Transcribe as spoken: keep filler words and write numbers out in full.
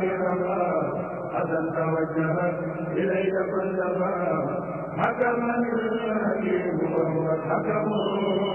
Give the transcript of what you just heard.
الله حسن توجهت إليك كلما حكم الحكيم وهو الحكم